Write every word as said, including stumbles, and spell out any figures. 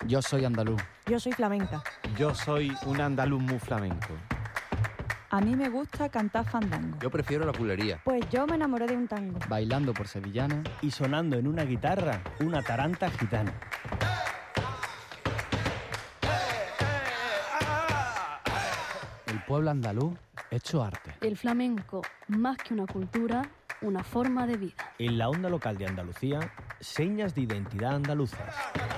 Yo soy andaluz. Yo soy flamenca. Yo soy un andaluz muy flamenco. A mí me gusta cantar fandango. Yo prefiero la culería. Pues yo me enamoré de un tango. Bailando por sevillana. Y sonando en una guitarra, una taranta gitana. El pueblo andaluz hecho arte. El flamenco, más que una cultura, una forma de vida. En la onda local de Andalucía, señas de identidad andaluzas.